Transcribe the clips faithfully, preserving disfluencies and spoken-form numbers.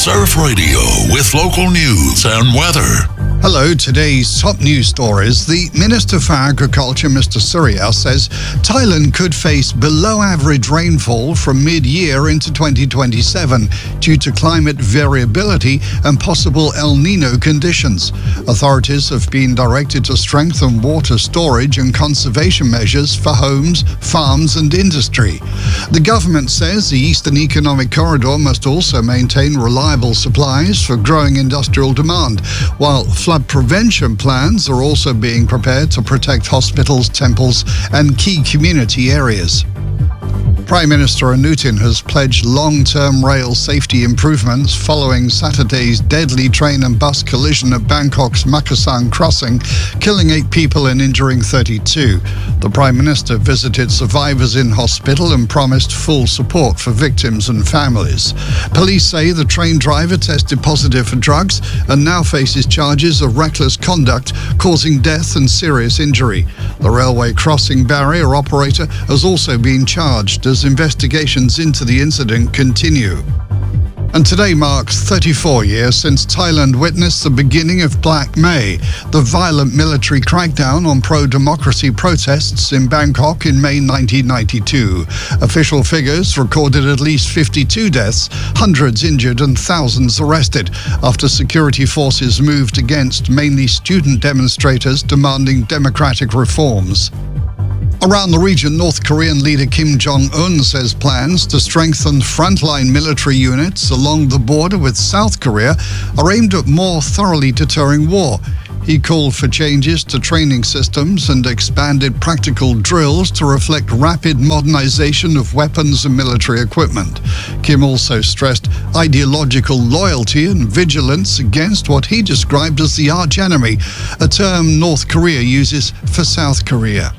Surf Radio with local news and weather. Hello, today's top news stories. The Minister for Agriculture, Mister Surya, says Thailand could face below-average rainfall from mid-year into twenty twenty-seven due to climate variability and possible El Nino conditions. Authorities have been directed to strengthen water storage and conservation measures for homes, farms and industry. The government says the Eastern Economic Corridor must also maintain reliable supplies for growing industrial demand, while flood prevention plans are also being prepared to protect hospitals, temples and key community areas. Prime Minister Anutin has pledged long-term rail safety improvements following Saturday's deadly train and bus collision at Bangkok's Makasang crossing, killing eight people and injuring thirty-two. The Prime Minister visited survivors in hospital and promised full support for victims and families. Police say the train driver tested positive for drugs and now faces charges of reckless conduct causing death and serious injury. The railway crossing barrier operator has also been charged as investigations into the incident continue. And today marks thirty-four years since Thailand witnessed the beginning of Black May, the violent military crackdown on pro-democracy protests in Bangkok in May nineteen ninety-two. Official figures recorded at least fifty-two deaths, hundreds injured and thousands arrested after security forces moved against mainly student demonstrators demanding democratic reforms. Around the region, North Korean leader Kim Jong-un says plans to strengthen frontline military units along the border with South Korea are aimed at more thoroughly deterring war. He called for changes to training systems and expanded practical drills to reflect rapid modernization of weapons and military equipment. Kim also stressed ideological loyalty and vigilance against what he described as the arch-enemy, a term North Korea uses for South Korea.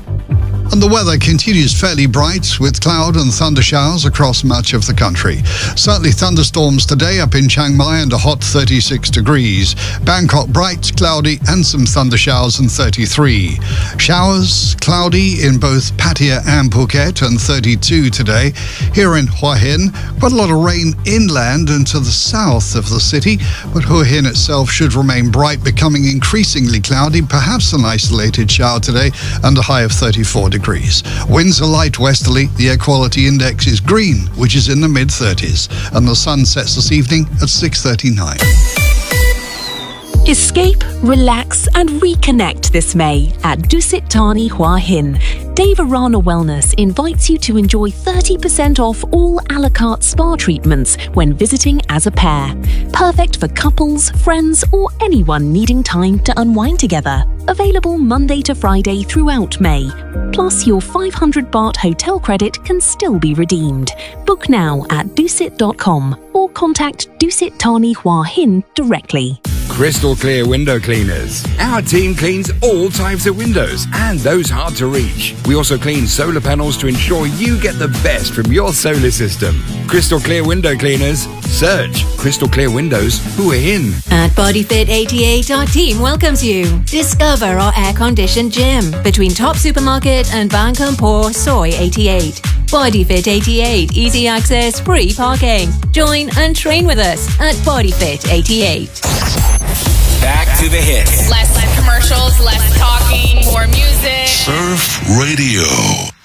And the weather continues fairly bright with cloud and thunder showers across much of the country. Certainly thunderstorms today up in Chiang Mai and a hot thirty-six degrees. Bangkok bright, cloudy and some thunder showers and thirty-three. Showers, cloudy in both Pattaya and Phuket and thirty-two today. Here in Hua Hin, quite a lot of rain inland and to the south of the city, but Hua Hin itself should remain bright, becoming increasingly cloudy, perhaps an isolated shower today and a high of thirty-four degrees. Winds are light westerly. The air quality index is green, which is in the mid thirties, and the sun sets this evening at six thirty-nine. Escape, relax and reconnect this May at Dusit Thani Hua Hin. Devarana Wellness invites you to enjoy thirty percent off all a la carte spa treatments when visiting as a pair. Perfect for couples, friends or anyone needing time to unwind together. Available Monday to Friday throughout May. Plus, your five hundred baht hotel credit can still be redeemed. Book now at dusit dot com or contact Dusit Thani Hua Hin directly. Crystal Clear Window Cleaners. Our team cleans all types of windows and those hard to reach. We also clean solar panels to ensure you get the best from your solar system. Crystal Clear Window Cleaners. Search Crystal Clear Windows Hua Hin. At BodyFit eighty-eight, our team welcomes you. Discover our air-conditioned gym between Top Supermarket and Bang Kampor Soy eighty-eight. BodyFit eighty-eight, easy access, free parking. Join and train with us at BodyFit eighty-eight. Back to the hits. Less commercials, less talking, more music. Surf Radio.